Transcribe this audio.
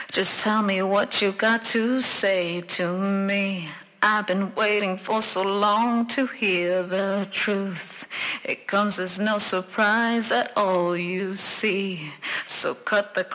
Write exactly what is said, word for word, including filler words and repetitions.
Just tell me what you got to say to me. I've been waiting for so long to hear the truth. It comes as no surprise at all, you see. So cut the